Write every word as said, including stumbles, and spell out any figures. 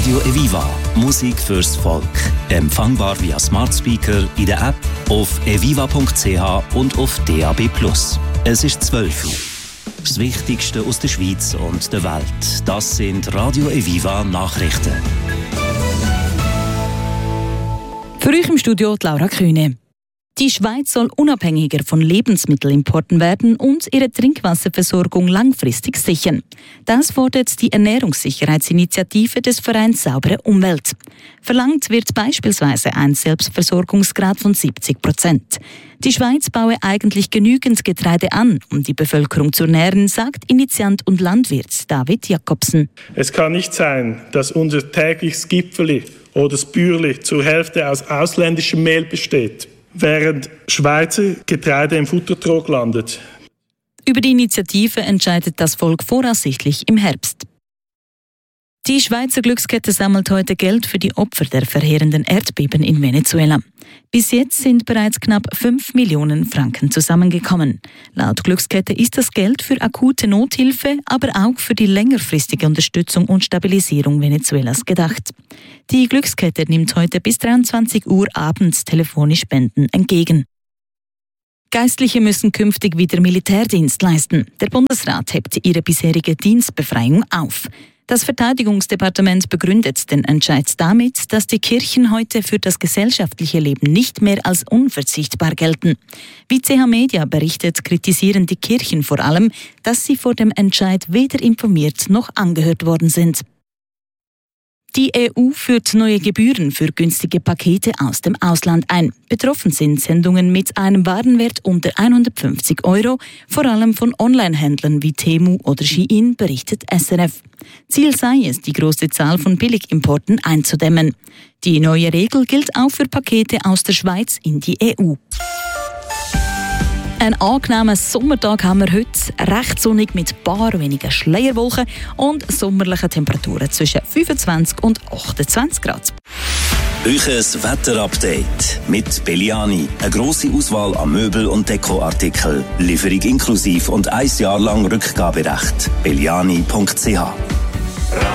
Radio Eviva. Musik fürs Volk. Empfangbar via Smart Speaker, in der App, auf eviva punkt c h und auf D A B plus. Es ist zwölf Uhr. Das Wichtigste aus der Schweiz und der Welt. Das sind Radio Eviva Nachrichten. Für euch im Studio Laura Kühne. Die Schweiz soll unabhängiger von Lebensmittelimporten werden und ihre Trinkwasserversorgung langfristig sichern. Das fordert die Ernährungssicherheitsinitiative des Vereins Saubere Umwelt. Verlangt wird beispielsweise ein Selbstversorgungsgrad von siebzig Prozent. Die Schweiz baue eigentlich genügend Getreide an, um die Bevölkerung zu ernähren, sagt Initiant und Landwirt David Jakobsen. Es kann nicht sein, dass unser tägliches Gipfeli oder das Bürli zur Hälfte aus ausländischem Mehl besteht, während Schweizer Getreide im Futtertrog landet. Über die Initiative entscheidet das Volk voraussichtlich im Herbst. Die Schweizer Glückskette sammelt heute Geld für die Opfer der verheerenden Erdbeben in Venezuela. Bis jetzt sind bereits knapp fünf Millionen Franken zusammengekommen. Laut Glückskette ist das Geld für akute Nothilfe, aber auch für die längerfristige Unterstützung und Stabilisierung Venezuelas gedacht. Die Glückskette nimmt heute bis dreiundzwanzig Uhr abends telefonisch Spenden entgegen. Geistliche müssen künftig wieder Militärdienst leisten. Der Bundesrat hebt ihre bisherige Dienstbefreiung auf. Das Verteidigungsdepartement begründet den Entscheid damit, dass die Kirchen heute für das gesellschaftliche Leben nicht mehr als unverzichtbar gelten. Wie C H Media berichtet, kritisieren die Kirchen vor allem, dass sie vor dem Entscheid weder informiert noch angehört worden sind. Die E U führt neue Gebühren für günstige Pakete aus dem Ausland ein. Betroffen sind Sendungen mit einem Warenwert unter hundertfünfzig Euro, vor allem von Online-Händlern wie Temu oder Shein, berichtet S R F. Ziel sei es, die große Zahl von Billigimporten einzudämmen. Die neue Regel gilt auch für Pakete aus der Schweiz in die E U. Ein angenehmer Sommertag haben wir heute, recht sonnig mit ein paar weniger Schleierwolken und sommerlichen Temperaturen zwischen fünfundzwanzig und achtundzwanzig Grad. Euches Wetterupdate mit Belliani. Eine grosse Auswahl an Möbel- und Dekoartikeln. Lieferung inklusiv und ein Jahr lang Rückgaberecht. belliani punkt c h